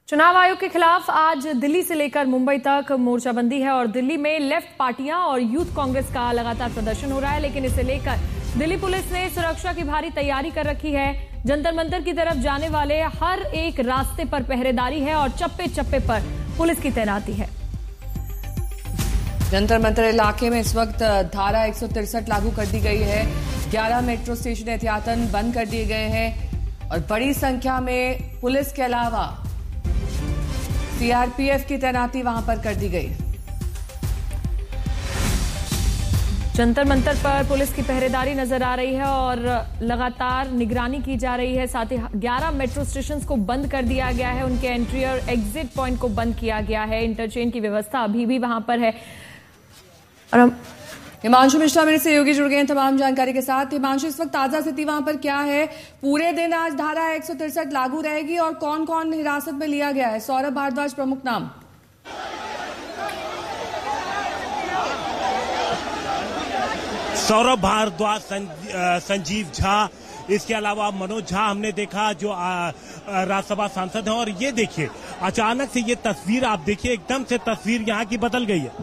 चुनाव आयोग के खिलाफ आज दिल्ली से लेकर मुंबई तक मोर्चाबंदी है और दिल्ली में लेफ्ट पार्टियां और यूथ कांग्रेस का लगातार प्रदर्शन हो रहा है। लेकिन इसे लेकर दिल्ली पुलिस ने सुरक्षा की भारी तैयारी कर रखी है। जंतर मंतर की तरफ जाने वाले हर एक रास्ते पर पहरेदारी है और चप्पे चप्पे पर पुलिस की तैनाती है। जंतर मंतर इलाके में इस वक्त धारा 163 लागू कर दी गई है। 11 मेट्रो स्टेशन एहतियातन बंद कर दिए गए हैं और बड़ी संख्या में पुलिस के अलावा सीआरपीएफ की तैनाती वहां पर कर दी गई। जंतर मंतर पर पुलिस की पहरेदारी नजर आ रही है और लगातार निगरानी की जा रही है। साथ ही 11 मेट्रो स्टेशन को बंद कर दिया गया है, उनके एंट्री और एग्जिट पॉइंट को बंद किया गया है। इंटरचेंज की व्यवस्था अभी भी वहां पर है। और हिमांशु मिश्रा मेरे सहयोगी जुड़ गए हैं तमाम जानकारी के साथ। हिमांशु, इस वक्त ताजा स्थिति वहां पर क्या है? पूरे दिन आज धारा 163 लागू रहेगी और कौन कौन हिरासत में लिया गया है? सौरभ भारद्वाज प्रमुख नाम। सौरभ भारद्वाज, संजीव झा, इसके अलावा मनोज झा हमने देखा जो राज्यसभा सांसद हैं। और ये देखिए अचानक से ये तस्वीर आप देखिए, एकदम से तस्वीर यहाँ की बदल गई है।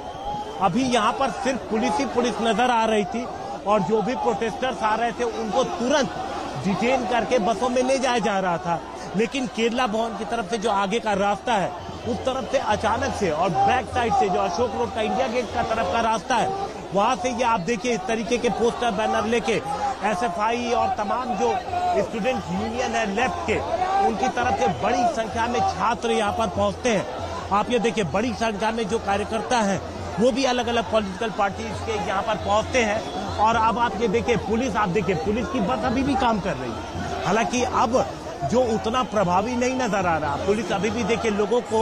अभी यहाँ पर सिर्फ पुलिस ही पुलिस नजर आ रही थी और जो भी प्रोटेस्टर्स आ रहे थे उनको तुरंत डिटेन करके बसों में ले जाया जा रहा था। लेकिन केरला भवन की तरफ से जो आगे का रास्ता है उस तरफ से अचानक से और बैक साइड से जो अशोक रोड का इंडिया गेट का तरफ का रास्ता है वहां से ये आप देखिए इस तरीके के पोस्टर बैनर लेके एसएफआई और तमाम जो स्टूडेंट यूनियन है लेफ्ट के, उनकी तरफ से बड़ी संख्या में छात्र यहाँ पर पहुंचते हैं। आप ये देखिए बड़ी संख्या में जो कार्यकर्ता है वो भी अलग अलग पॉलिटिकल पार्टीज के यहाँ पर पहुंचते हैं। और अब आप ये देखिए पुलिस, आप देखिए पुलिस की बस अभी भी काम कर रही है। हालांकि अब जो उतना प्रभावी नहीं नजर आ रहा, पुलिस अभी भी देखिए लोगों को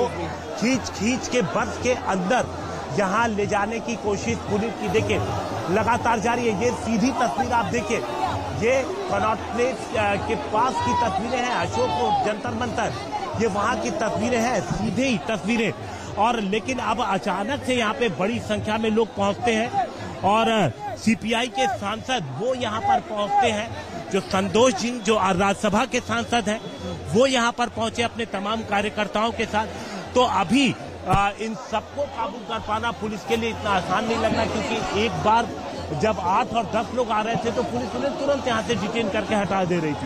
खींच के बस के अंदर यहाँ ले जाने की कोशिश पुलिस की देखिए लगातार जारी है। ये सीधी तस्वीर आप देखिए, ये कनॉट प्लेस के पास की तस्वीरें हैं, अशोक रोड जंतर मंतर, ये वहां की तस्वीरें हैं, सीधे ही तस्वीरें। और लेकिन अब अचानक से यहाँ पे बड़ी संख्या में लोग पहुंचते हैं और सीपीआई के सांसद वो यहाँ पर पहुंचते हैं। जो संतोष जी जो राज्यसभा के सांसद हैं वो यहाँ पर पहुंचे अपने तमाम कार्यकर्ताओं के साथ। तो अभी इन सबको काबू कर पाना पुलिस के लिए इतना आसान नहीं लगना, क्योंकि एक बार जब 8 और 10 लोग आ रहे थे तो पुलिस उन्हें तुरंत यहाँ से डिटेन करके हटा दे रही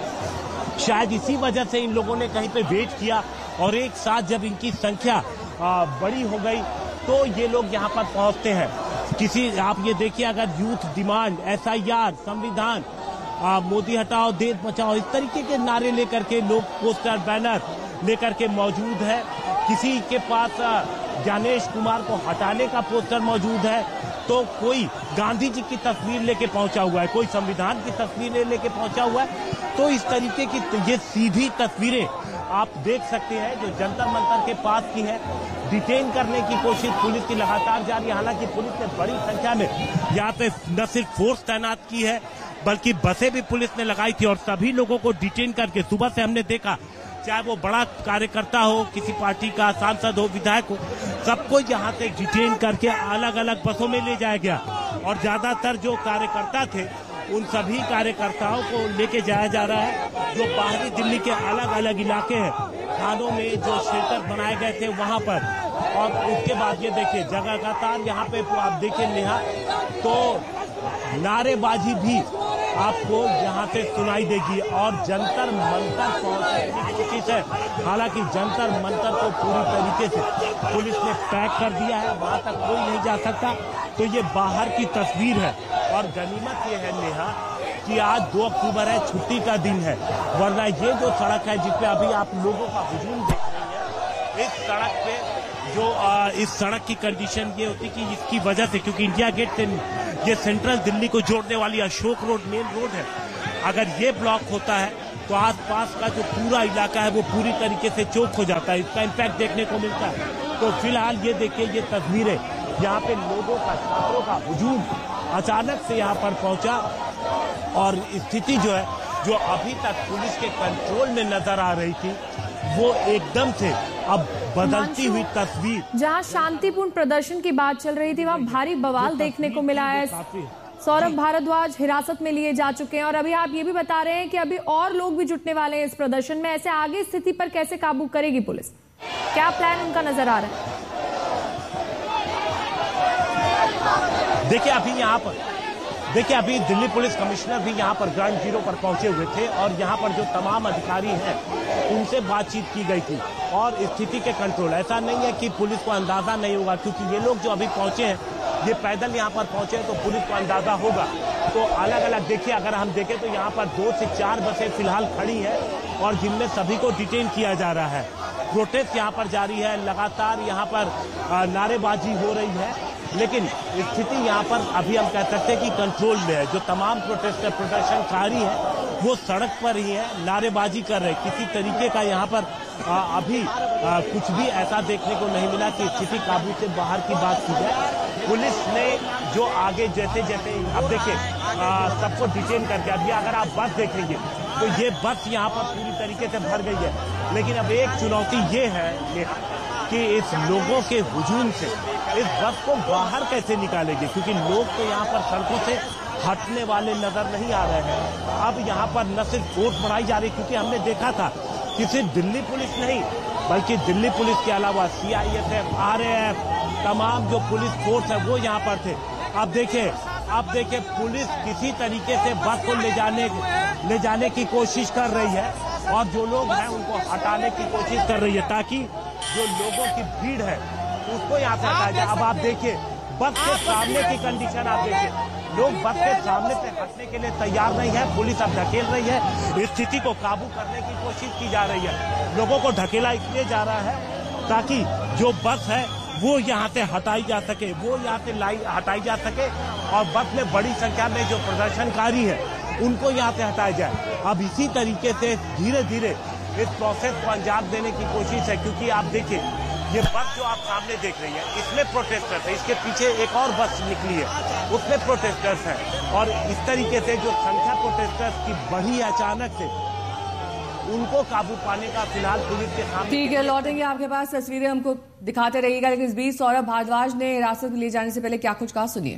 थी। शायद इसी वजह से इन लोगों ने कहीं पे वेट किया और एक साथ जब इनकी संख्या बड़ी हो गई तो ये लोग यहाँ पर पहुंचते हैं। किसी आप ये देखिए, अगर यूथ डिमांड, एसआईआर, संविधान, मोदी हटाओ देश बचाओ, इस तरीके के नारे लेकर के लोग पोस्टर बैनर लेकर के मौजूद है। किसी के पास ज्ञानेश कुमार को हटाने का पोस्टर मौजूद है तो कोई गांधी जी की तस्वीर लेके पहुंचा हुआ है, कोई संविधान की तस्वीरें लेके पहुंचा हुआ है। तो इस तरीके की ये सीधी तस्वीरें आप देख सकते हैं जो जंतर मंतर के पास की है। डिटेन करने की कोशिश पुलिस की लगातार जारी है। हालांकि पुलिस ने बड़ी संख्या में यहाँ पे न सिर्फ फोर्स तैनात की है बल्कि बसें भी पुलिस ने लगाई थी और सभी लोगों को डिटेन करके सुबह से हमने देखा, चाहे वो बड़ा कार्यकर्ता हो, किसी पार्टी का सांसद हो, विधायक हो, सबको यहाँ से डिटेन करके अलग अलग बसों में ले जाया गया। और ज्यादातर जो कार्यकर्ता थे उन सभी कार्यकर्ताओं को लेके जाया जा रहा है जो बाहरी दिल्ली के अलग अलग इलाके हैं, थानों में जो शेल्टर बनाए गए थे वहां पर। और उसके बाद ये देखिए लगातार यहाँ पे आप देखिए नेहा, तो नारेबाजी भी आपको यहाँ से सुनाई देगी और जंतर मंतर पहुंचने की कोशिश है। हालांकि जंतर मंतर को पूरी तरीके से पुलिस ने पैक कर दिया है, वहां तक कोई नहीं जा सकता। तो ये बाहर की तस्वीर है और गनीमत ये है नेहा कि आज 2 अक्टूबर है, छुट्टी का दिन है, वरना ये जो सड़क है जिसपे अभी आप लोगों का हुजूम देख रहे हैं, इस सड़क पे जो इस सड़क की कंडीशन ये होती कि इसकी वजह से, क्योंकि इंडिया गेट से ये सेंट्रल दिल्ली को जोड़ने वाली अशोक रोड मेन रोड है, अगर ये ब्लॉक होता है तो आसपास का जो पूरा इलाका है वो पूरी तरीके से चौक हो जाता है। इसका इम्पैक्ट देखने को मिलता है। तो फिलहाल ये देखिए ये तस्वीरें, यहाँ पे लोगों का, छात्रों का हुजूम अचानक से यहाँ पर पहुंचा और स्थिति जो है जो अभी तक पुलिस के कंट्रोल में नजर आ रही थी वो एकदम से अब बदलती हुई तस्वीर। जहां शांतिपूर्ण प्रदर्शन की बात चल रही थी वहां भारी बवाल देखने को मिला है। सौरभ भारद्वाज हिरासत में लिए जा चुके हैं और अभी आप ये भी बता रहे हैं कि अभी और लोग भी जुटने वाले हैं इस प्रदर्शन में। ऐसे आगे स्थिति पर कैसे काबू करेगी पुलिस? क्या प्लान उनका नजर आ रहा है? देखिए अभी दिल्ली पुलिस कमिश्नर भी यहाँ पर ग्राउंड जीरो पर पहुंचे हुए थे और यहाँ पर जो तमाम अधिकारी हैं उनसे बातचीत की गई थी और स्थिति के कंट्रोल। ऐसा नहीं है कि पुलिस को अंदाजा नहीं होगा, क्योंकि ये लोग जो अभी पहुंचे हैं ये पैदल यहाँ पर पहुंचे हैं तो पुलिस को अंदाजा होगा। तो अलग अलग देखिए, अगर हम देखें तो यहाँ पर 2 से 4 बसें फिलहाल खड़ी हैं और जिनमें सभी को डिटेन किया जा रहा है। प्रोटेस्ट यहाँ पर जारी है, लगातार यहाँ पर नारेबाजी हो रही है, लेकिन स्थिति यहाँ पर अभी हम कह सकते हैं कि कंट्रोल में है। जो तमाम प्रोटेस्टर प्रदर्शनकारी है वो सड़क पर ही है, नारेबाजी कर रहे हैं। किसी तरीके का यहाँ पर अभी कुछ भी ऐसा देखने को नहीं मिला कि स्थिति काबू से बाहर की बात की जाए। पुलिस ने जो आगे जैसे जैसे अब देखिए सबको डिटेन करके, अभी अगर आप बस देखेंगे तो ये बस यहाँ पर पूरी तरीके से भर गई है। लेकिन अब एक चुनौती ये है कि इस लोगों के हुजूम से इस बस को बाहर कैसे निकालेंगे, क्योंकि लोग तो यहाँ पर सड़कों से हटने वाले नजर नहीं आ रहे हैं। अब यहाँ पर न सिर्फ फोर्स बढ़ाई जा रही, क्योंकि हमने देखा था कि सिर्फ दिल्ली पुलिस नहीं बल्कि दिल्ली पुलिस के अलावा CISF, RAF, तमाम जो पुलिस फोर्स है वो यहाँ पर थे। अब देखिए पुलिस किसी तरीके से बस को ले जाने की कोशिश कर रही है और जो लोग हैं उनको हटाने की कोशिश कर रही है, ताकि जो लोगों की भीड़ है उसको यहाँ से हटाया जाए। अब आप देखिए बस के सामने की कंडीशन, आप देखिए लोग बस के सामने से हटने के लिए तैयार नहीं है। पुलिस अब ढकेल रही है, स्थिति को काबू करने की कोशिश की जा रही है। लोगों को ढकेला इसलिए जा रहा है ताकि जो बस है वो यहाँ से हटाई जा सके, हटाई जा सके और बस में बड़ी संख्या में जो प्रदर्शनकारी है उनको यहाँ से हटाया जाए। अब इसी तरीके से धीरे धीरे इस प्रोसेस को अंजाम देने की कोशिश है, क्योंकि आप देखिए ये बस जो आप सामने देख रही है इसमें प्रोटेस्टर्स है, इसके पीछे एक और बस निकली है उसमें प्रोटेस्टर्स हैं और इस तरीके से जो संख्या प्रोटेस्टर्स की बढ़ी अचानक से, उनको काबू पाने का फिलहाल पुलिस के सामने। ठीक है, लौटेंगे आपके पास, तस्वीरें हमको दिखाते रहिएगा। लेकिन इस बीच सौरभ भारद्वाज ने हिरासत में लिए जाने से पहले क्या कुछ कहा, सुनिए।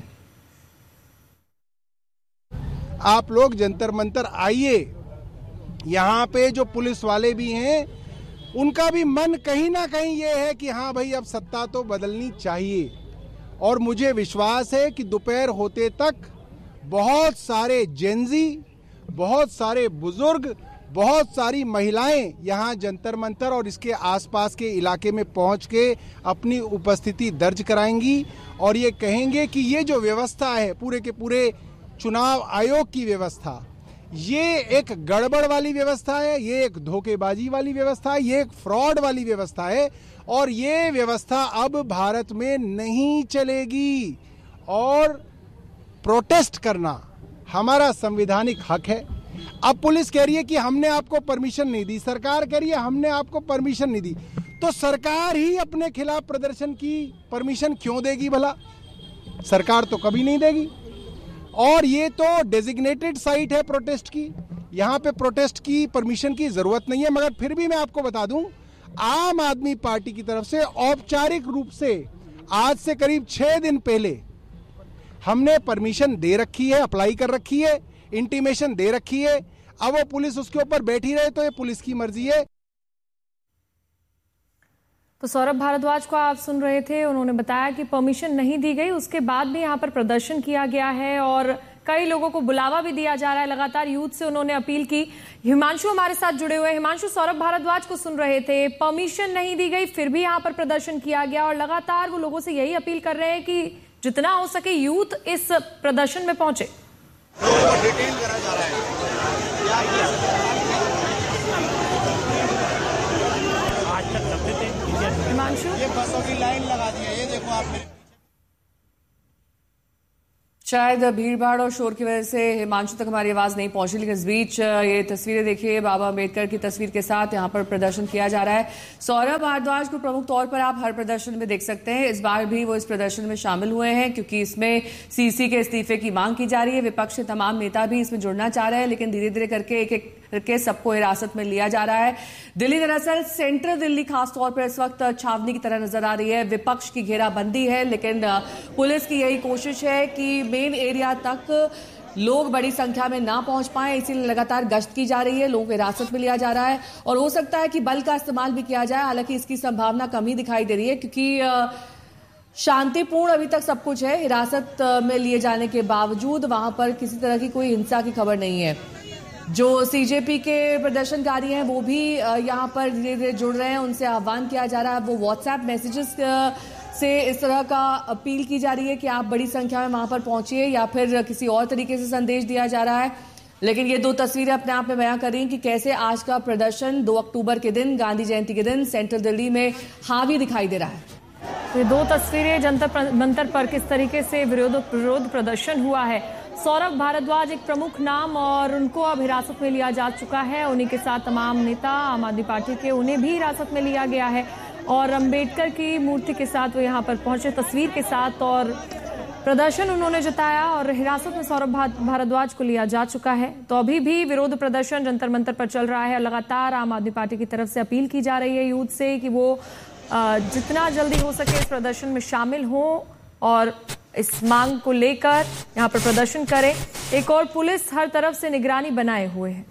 आप लोग जंतर मंतर आइए, यहाँ पे जो पुलिस वाले भी हैं उनका भी मन कहीं ना कहीं ये है कि हाँ भाई अब सत्ता तो बदलनी चाहिए। और मुझे विश्वास है कि दोपहर होते तक बहुत सारे जेंजी, बहुत सारे बुजुर्ग, बहुत सारी महिलाएं यहाँ जंतर मंतर और इसके आसपास के इलाके में पहुँच के अपनी उपस्थिति दर्ज कराएंगी और ये कहेंगे कि ये जो व्यवस्था है, पूरे के पूरे चुनाव आयोग की व्यवस्था, ये एक गड़बड़ वाली व्यवस्था है, ये एक धोखेबाजी वाली व्यवस्था है, ये एक फ्रॉड वाली व्यवस्था है और ये व्यवस्था अब भारत में नहीं चलेगी। और प्रोटेस्ट करना हमारा संवैधानिक हक है। अब पुलिस कह रही है कि हमने आपको परमिशन नहीं दी, सरकार कह रही है हमने आपको परमिशन नहीं दी, तो सरकार ही अपने खिलाफ प्रदर्शन की परमिशन क्यों देगी भला? सरकार तो कभी नहीं देगी। और ये तो डेजिग्नेटेड साइट है प्रोटेस्ट की, यहाँ पे प्रोटेस्ट की परमिशन की जरूरत नहीं है। मगर फिर भी मैं आपको बता दूं, आम आदमी पार्टी की तरफ से औपचारिक रूप से आज से करीब 6 दिन पहले हमने परमिशन दे रखी है, अप्लाई कर रखी है, इंटीमेशन दे रखी है। अब वो पुलिस उसके ऊपर बैठी रहे तो ये पुलिस की मर्जी है। तो सौरभ भारद्वाज को आप सुन रहे थे, उन्होंने बताया कि परमिशन नहीं दी गई, उसके बाद भी यहाँ पर प्रदर्शन किया गया है और कई लोगों को बुलावा भी दिया जा रहा है। लगातार यूथ से उन्होंने अपील की। हिमांशु हमारे साथ जुड़े हुए हैं। हिमांशु, सौरभ भारद्वाज को सुन रहे थे, परमिशन नहीं दी गई फिर भी यहाँ पर प्रदर्शन किया गया और लगातार वो लोगों से यही अपील कर रहे हैं कि जितना हो सके यूथ इस प्रदर्शन में पहुंचे। डिटेन करा जा रहा है। हिमांशु, ये बसों की लाइन लगा दी है, ये देखो आपने। शायद भीड़ भाड़ और शोर की वजह से हिमांशु तक हमारी आवाज नहीं पहुंची, लेकिन इस बीच ये तस्वीरें देखिए, बाबा अम्बेडकर की तस्वीर के साथ यहाँ पर प्रदर्शन किया जा रहा है। सौरभ भारद्वाज को प्रमुख तौर पर आप हर प्रदर्शन में देख सकते हैं। इस बार भी वो इस प्रदर्शन में शामिल हुए हैं क्योंकि इसमें सीसी के इस्तीफे की मांग की जा रही है। विपक्ष के तमाम नेता भी इसमें जुड़ना चाह रहे हैं, लेकिन धीरे धीरे करके एक एक करके सबको हिरासत में लिया जा रहा है। दिल्ली दरअसल सेंट्रल दिल्ली खासतौर पर इस वक्त छावनी की तरह नजर आ रही है। विपक्ष की घेराबंदी है, लेकिन पुलिस की यही कोशिश है कि मेन एरिया तक लोग बड़ी संख्या में ना पहुंच पाए, इसीलिए लगातार गश्त की जा रही है, लोगों को हिरासत में लिया जा रहा है और हो सकता है कि बल का इस्तेमाल भी किया जाए। हालांकि इसकी संभावना कम ही दिखाई दे रही है, क्योंकि शांतिपूर्ण अभी तक सब कुछ है। हिरासत में लिए जाने के बावजूद वहां पर किसी तरह की कोई हिंसा की खबर नहीं है। जो सीजेपी के प्रदर्शनकारी हैं वो भी यहां पर धीरे धीरे जुड़ रहे हैं, उनसे आह्वान किया जा रहा है। वो व्हाट्सएप मैसेजेस से इस तरह का अपील की जा रही है कि आप बड़ी संख्या में वहां पर पहुंचिए, या फिर किसी और तरीके से संदेश दिया जा रहा है। लेकिन ये दो तस्वीरें अपने आप में बयां कर रही हैं कि कैसे आज का प्रदर्शन 2 अक्टूबर के दिन, गांधी जयंती के दिन, सेंट्रल दिल्ली में हावी दिखाई दे रहा है। ये दो तस्वीरें जंतर मंतर पर किस तरीके से विरोध प्रदर्शन हुआ है। सौरभ भारद्वाज एक प्रमुख नाम और उनको अब हिरासत में लिया जा चुका है। उन्हीं के साथ तमाम नेता आम आदमी पार्टी के, उन्हें भी हिरासत में लिया गया है और अंबेडकर की मूर्ति के साथ वो यहाँ पर पहुंचे तस्वीर के साथ और प्रदर्शन उन्होंने जताया और हिरासत में सौरभ भारद्वाज को लिया जा चुका है। तो अभी भी विरोध प्रदर्शन जंतर मंतर पर चल रहा है। लगातार आम आदमी पार्टी की तरफ से अपील की जा रही है यूथ से कि वो जितना जल्दी हो सके इस प्रदर्शन में शामिल हो और इस मांग को लेकर यहाँ पर प्रदर्शन करें। एक और पुलिस हर तरफ से निगरानी बनाए हुए है।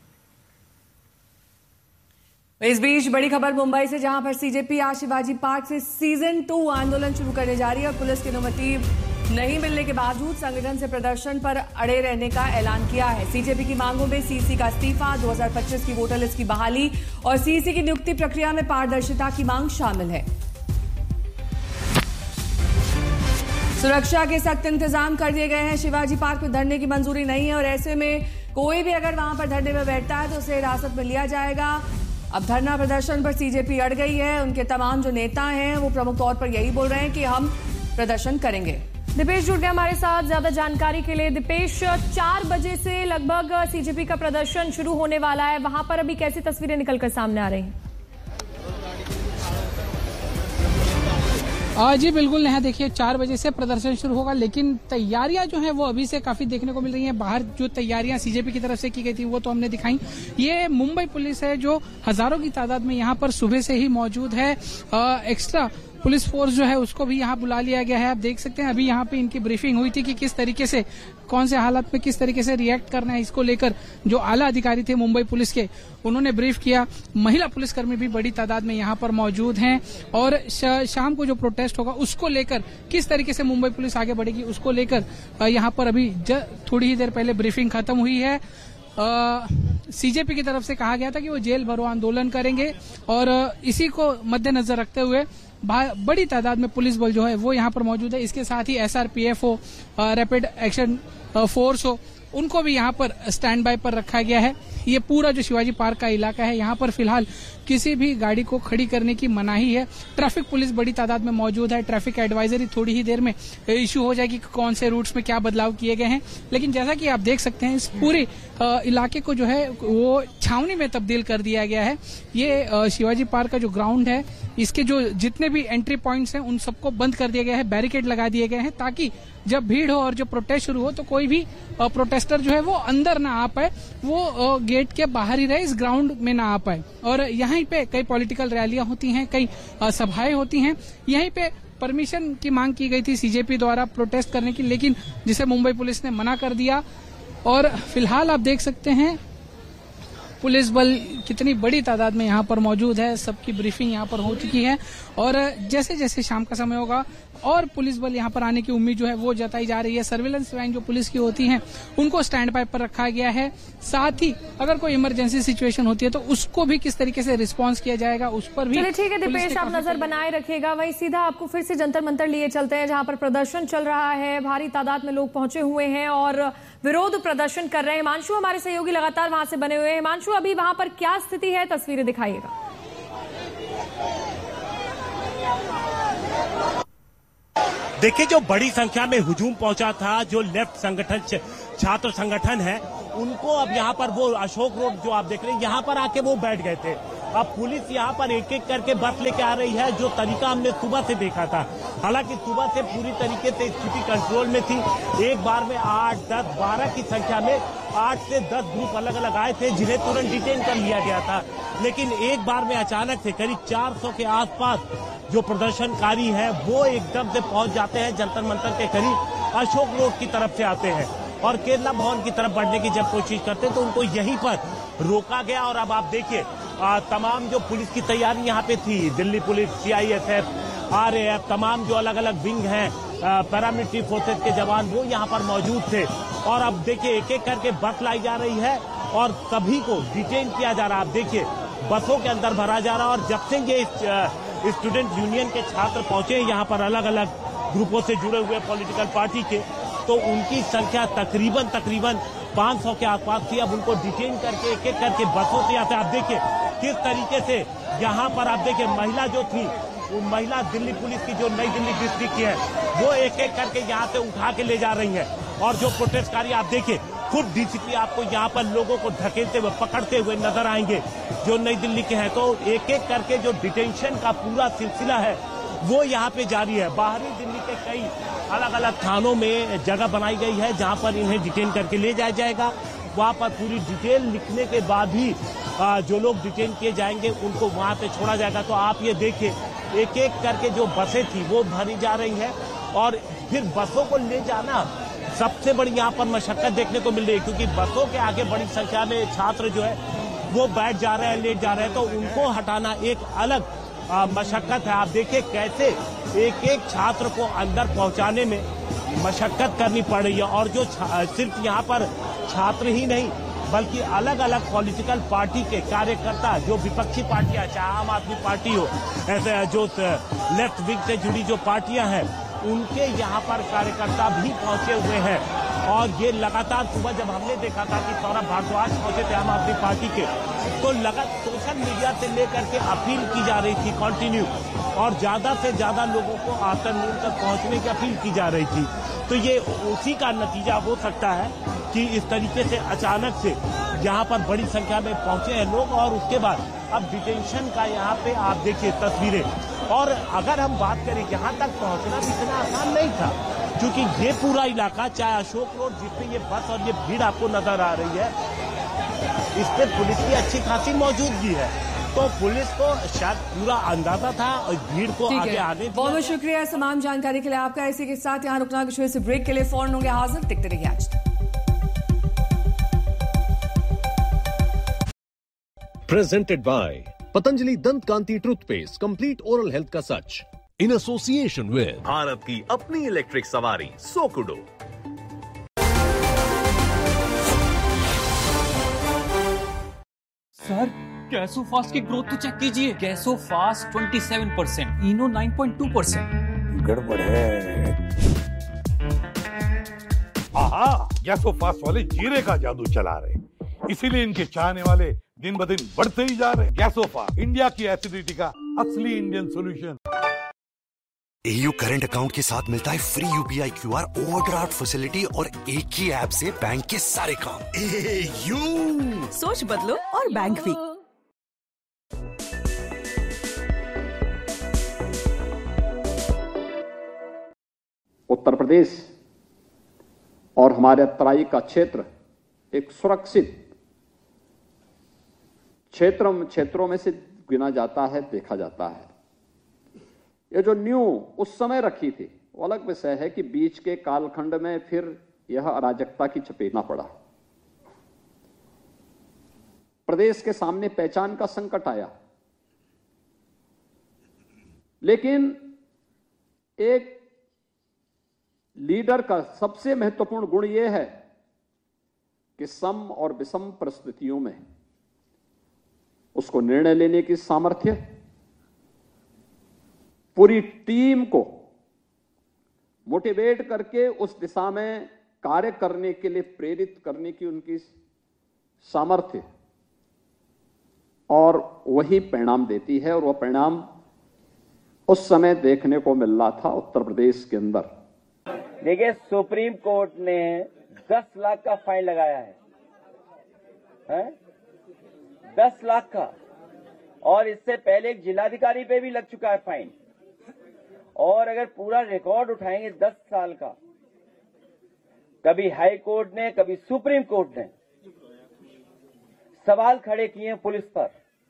इस बीच बड़ी खबर मुंबई से, जहां पर सीजेपी आज शिवाजी पार्क से सीजन 2 आंदोलन शुरू करने जा रही है और पुलिस की अनुमति नहीं मिलने के बावजूद संगठन से प्रदर्शन पर अड़े रहने का ऐलान किया है। सीजेपी की मांगों में सीसी का इस्तीफा, 2025 की वोटर लिस्ट की बहाली और सीसी की नियुक्ति प्रक्रिया में पारदर्शिता की मांग शामिल है। सुरक्षा के सख्त इंतजाम कर दिए गए हैं। शिवाजी पार्क में धरने की मंजूरी नहीं है और ऐसे में कोई भी अगर वहां पर धरने में बैठता है तो उसे हिरासत में लिया जाएगा। अब धरना प्रदर्शन पर सीजेपी अड़ गई है। उनके तमाम जो नेता हैं वो प्रमुख तौर पर यही बोल रहे हैं कि हम प्रदर्शन करेंगे। दीपेश जुड़ गया हमारे साथ ज्यादा जानकारी के लिए। दीपेश, 4 बजे से लगभग सीजेपी का प्रदर्शन शुरू होने वाला है, वहां पर अभी कैसी तस्वीरें निकलकर सामने आ रही हैं? जी बिल्कुल नेहा, देखिए 4 बजे से प्रदर्शन शुरू होगा, लेकिन तैयारियां जो हैं वो अभी से काफी देखने को मिल रही हैं। बाहर जो तैयारियां सीजेपी की तरफ से की गई थी वो तो हमने दिखाई। ये मुंबई पुलिस है जो हजारों की तादाद में यहाँ पर सुबह से ही मौजूद है। एक्स्ट्रा पुलिस फोर्स जो है उसको भी यहाँ बुला लिया गया है। आप देख सकते हैं अभी यहाँ पे इनकी ब्रीफिंग हुई थी कि किस तरीके से, कौन से हालात में किस तरीके से रिएक्ट करना है। इसको लेकर जो आला अधिकारी थे मुंबई पुलिस के, उन्होंने ब्रीफ किया। महिला पुलिसकर्मी भी बड़ी तादाद में यहाँ पर मौजूद हैं और शाम को जो प्रोटेस्ट होगा उसको लेकर किस तरीके से मुंबई पुलिस आगे बढ़ेगी उसको लेकर यहाँ पर अभी थोड़ी ही देर पहले ब्रीफिंग खत्म हुई है। सीजेपी की तरफ से कहा गया था कि वो जेल भरो आंदोलन करेंगे और इसी को मद्देनजर रखते हुए बड़ी तादाद में पुलिस बल जो है वो यहाँ पर मौजूद है। इसके साथ ही एसआरपीएफ हो, रैपिड एक्शन फोर्स हो, उनको भी यहाँ पर स्टैंड बाय पर रखा गया है। ये पूरा जो शिवाजी पार्क का इलाका है, यहाँ पर फिलहाल किसी भी गाड़ी को खड़ी करने की मनाही है। ट्रैफिक पुलिस बड़ी तादाद में मौजूद है। ट्रैफिक एडवाइजरी थोड़ी ही देर में इश्यू हो जाएगी कि कौन से रूट्स में क्या बदलाव किए गए हैं। लेकिन जैसा कि आप देख सकते हैं इस पूरे इलाके को जो है वो छावनी में तब्दील कर दिया गया है। ये शिवाजी पार्क का जो ग्राउंड है, इसके जो जितने भी एंट्री पॉइंट्स हैं उन सबको बंद कर दिया गया है, बैरिकेड लगा दिए गए हैं ताकि जब भीड़ हो और जो प्रोटेस्ट शुरू हो तो कोई भी प्रोटेस्टर जो है वो अंदर ना आ पाए, वो गेट के बाहर ही रहे, इस ग्राउंड में ना आ पाए। और यहीं पे कई पॉलिटिकल रैलियां होती हैं, कई सभाएं होती हैं। यहीं पे परमिशन की मांग की गई थी सीजेपी द्वारा प्रोटेस्ट करने की, लेकिन जिसे मुंबई पुलिस ने मना कर दिया। और फिलहाल आप देख सकते हैं पुलिस बल कितनी बड़ी तादाद में यहाँ पर मौजूद है। सबकी ब्रीफिंग यहाँ पर हो चुकी है और जैसे जैसे शाम का समय होगा और पुलिस बल यहाँ पर आने की उम्मीद जो है वो जताई जा रही है। सर्विलेंस वैन जो पुलिस की होती हैं उनको स्टैंड बाय पर रखा गया है। साथ ही अगर कोई इमरजेंसी सिचुएशन होती है तो उसको भी किस तरीके से रिस्पांस किया जाएगा उस पर भी। चलिए ठीक है दीपेश, आप नजर बनाए रखिएगा। वहीं सीधा आपको फिर से जंतर मंतर लिए चलते हैं जहां पर प्रदर्शन चल रहा है, भारी तादाद में लोग पहुंचे हुए हैं और विरोध प्रदर्शन कर रहे हैं। हिमांशु हमारे सहयोगी लगातार वहां से बने हुए हैं। हिमांशु, अभी वहां पर क्या स्थिति है, तस्वीरें दिखाइएगा। देखिए, जो बड़ी संख्या में हुजूम पहुंचा था, जो लेफ्ट संगठन छात्र संगठन है, उनको अब यहाँ पर वो अशोक रोड जो आप देख रहे हैं यहाँ पर आके वो बैठ गए थे। अब पुलिस यहाँ पर एक एक करके बस लेके आ रही है, जो तरीका हमने सुबह से देखा था। हालांकि सुबह से पूरी तरीके से स्थिति कंट्रोल में थी। एक बार में 8, 10, 12 की संख्या में 8 से 10 ग्रुप अलग अलग आए थे जिन्हें तुरंत डिटेन कर लिया गया था। लेकिन एक बार में अचानक से करीब 400 के आसपास जो प्रदर्शनकारी हैं वो एकदम से पहुंच जाते हैं जंतर मंतर के करीब, अशोक रोड की तरफ से आते हैं और केरला भवन की तरफ बढ़ने की जब कोशिश करते हैं तो उनको यहीं पर रोका गया। और अब आप देखिए तमाम जो पुलिस की तैयारी यहाँ पे थी, दिल्ली पुलिस, CISF, RAF, तमाम जो अलग अलग विंग हैं, पैरामिलिट्री फोर्सेज के जवान वो यहाँ पर मौजूद थे। और अब देखिए एक एक करके बस लाई जा रही है और सभी को डिटेन किया जा रहा है। आप देखिए बसों के अंदर भरा जा रहा है और जब से ये स्टूडेंट यूनियन के छात्र पहुंचे यहाँ पर अलग अलग ग्रुपों से जुड़े हुए पॉलिटिकल पार्टी के, तो उनकी संख्या तकरीबन 500 के आसपास थी। अब उनको डिटेन करके एक एक करके बसों से आते। आप देखिए किस तरीके से यहाँ पर आप देखिए महिला जो थी, वो महिला दिल्ली पुलिस की जो नई दिल्ली डिस्ट्रिक्ट की है वो एक एक करके यहाँ से उठा के ले जा रही है। और जो प्रोटेस्टकारी आप देखिए खुद DCP आपको यहाँ पर लोगों को धकेलते हुए पकड़ते हुए नजर आएंगे जो नई दिल्ली के हैं। तो एक एक करके जो डिटेंशन का पूरा सिलसिला है वो यहाँ पे जारी है। बाहरी दिल्ली के कई अलग अलग थानों में जगह बनाई गई है जहाँ पर इन्हें डिटेन करके ले जाया जाएगा। वहाँ पर पूरी डिटेल लिखने के बाद ही जो लोग डिटेन किए जाएंगे उनको वहाँ पे छोड़ा जाएगा। तो आप ये देखिए एक एक करके जो बसें थी वो भरी जा रही है और फिर बसों को ले जाना सबसे बड़ी यहाँ पर मशक्कत देखने को मिल रही है, क्योंकि बसों के आगे बड़ी संख्या में छात्र जो है वो बैठ जा रहे हैं, लेट जा रहे हैं, तो उनको हटाना एक अलग मशक्कत है। आप देखिए कैसे एक एक छात्र को अंदर पहुंचाने में मशक्कत करनी पड़ रही है। और जो सिर्फ यहाँ पर छात्र ही नहीं बल्कि अलग अलग पॉलिटिकल पार्टी के कार्यकर्ता, जो विपक्षी पार्टियां, चाहे आम आदमी पार्टी हो, ऐसे जो लेफ्ट विंग से जुड़ी जो पार्टियां हैं, उनके यहाँ पर कार्यकर्ता भी पहुंचे हुए हैं। और ये लगातार सुबह जब हमने देखा था कि सौरभ भारद्वाज पहुंचे थे आम आदमी पार्टी के, तो लगातार सोशल मीडिया से लेकर के अपील की जा रही थी कंटिन्यू, और ज्यादा से ज्यादा लोगों को आफ्टरनून तक पहुंचने की अपील की जा रही थी। तो ये उसी का नतीजा हो सकता है कि इस तरीके से अचानक से यहाँ पर बड़ी संख्या में पहुंचे हैं लोग। और उसके बाद अब डिटेंशन का यहाँ पे आप देखिए तस्वीरें। और अगर हम बात करें यहाँ तक पहुंचना भी इतना आसान नहीं था, क्योंकि ये पूरा इलाका, चाहे अशोक रोड जिसपे ये बस और ये भीड़ आपको नजर आ रही है, इस पे पुलिस की अच्छी खासी मौजूदगी है। तो पुलिस को शायद पूरा अंदाजा था और भीड़ को आगे आने। बहुत बहुत शुक्रिया तमाम जानकारी के लिए आपका। इसी के साथ यहाँ रुकना कुछ से ब्रेक के लिए फौरन होंगे हाजिर। देखते रहिए आज तक। Presented by Patanjali Dant Kanti Toothpaste, complete oral health का सच, in association with भारत की अपनी इलेक्ट्रिक सवारी सोकुडो। सर गैसोफास्ट की ग्रोथ तो चेक कीजिए। गैसोफास्ट 27%, इनो 9.2%। गड़बड़ है। आहा, गैसोफास्ट वाले जीरे का जादू चला रहे, इसीलिए इनके चाहने वाले दिन ब दिन बढ़ते ही जा रहे। गैसोफास्ट, इंडिया की एसिडिटी का असली Indian solution. AU current account के साथ मिलता है free UPI QR overdraft facility और एक ही ऐप से बैंक के सारे काम। AU सोच बदलो और बैंक भी। उत्तर प्रदेश और हमारे तराई का क्षेत्र एक सुरक्षित क्षेत्रों में से गिना जाता है, देखा जाता है। ये जो न्यू उस समय रखी थी वो अलग विषय है कि बीच के कालखंड में फिर यह अराजकता की चपेट में पड़ा। प्रदेश के सामने पहचान का संकट आया, लेकिन एक लीडर का सबसे महत्वपूर्ण गुण यह है कि सम और विषम परिस्थितियों में उसको निर्णय लेने की सामर्थ्य, पूरी टीम को मोटिवेट करके उस दिशा में कार्य करने के लिए प्रेरित करने की उनकी सामर्थ्य, और वही परिणाम देती है। और वह परिणाम उस समय देखने को मिल रहा था उत्तर प्रदेश के अंदर। देखिए, सुप्रीम कोर्ट ने 10 लाख का फाइन लगाया है 10 लाख का, और इससे पहले एक जिलाधिकारी पे भी लग चुका है फाइन। और अगर पूरा रिकॉर्ड उठाएंगे 10 साल का, कभी हाई कोर्ट ने, कभी सुप्रीम कोर्ट ने सवाल खड़े किए हैं पुलिस पर,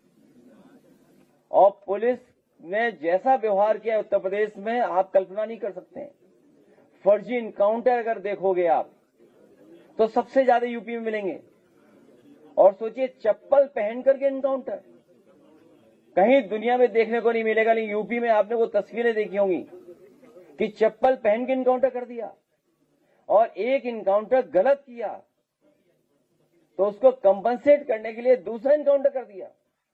और पुलिस ने जैसा व्यवहार किया उत्तर प्रदेश में आप कल्पना नहीं कर सकते हैं। फर्जी इनकाउंटर अगर देखोगे आप तो सबसे ज्यादा यूपी में मिलेंगे। और सोचिए, चप्पल पहन करके इनकाउंटर कहीं दुनिया में देखने को नहीं मिलेगा, लेकिन यूपी में आपने वो तस्वीरें देखी होंगी कि चप्पल पहन के इनकाउंटर कर दिया, और एक इनकाउंटर गलत किया तो उसको कंपनसेट करने के लिए दूसरा इनकाउंटर कर दिया।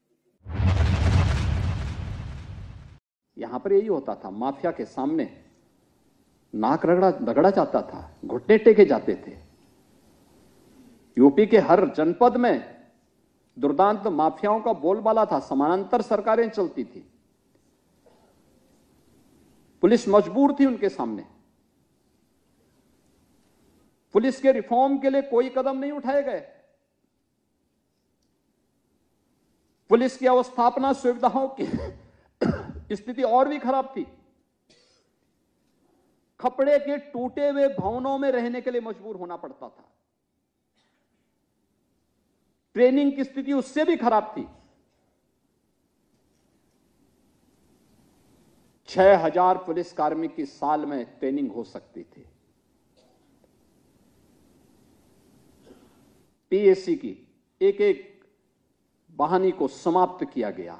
यहां पर यही होता था, माफिया के सामने नाक रगड़ा जाता था, घुटने टेके जाते थे। यूपी के हर जनपद में दुर्दांत माफियाओं का बोलबाला था, समानांतर सरकारें चलती थी, पुलिस मजबूर थी उनके सामने। पुलिस के रिफॉर्म के लिए कोई कदम नहीं उठाए गए। पुलिस की अवस्थापना सुविधाओं की स्थिति और भी खराब थी। खपड़े के टूटे हुए भवनों में रहने के लिए मजबूर होना पड़ता था। ट्रेनिंग की स्थिति उससे भी खराब थी। 6000 पुलिस कार्मिक की साल में ट्रेनिंग हो सकती थी। पीएससी की एक एक बहानी को समाप्त किया गया।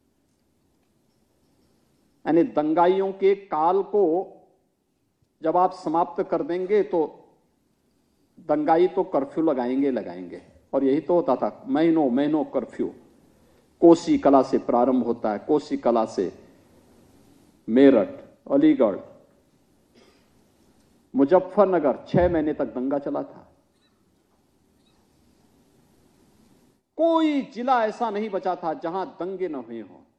यानी दंगाइयों के काल को जब आप समाप्त कर देंगे तो दंगाई तो कर्फ्यू लगाएंगे, और यही तो होता था, महीनों महीनों कर्फ्यू। कोसी कला से प्रारंभ होता है, कोसी कला से मेरठ, अलीगढ़, मुजफ्फरनगर 6 महीने तक दंगा चला था। कोई जिला ऐसा नहीं बचा था जहां दंगे न हुए हों।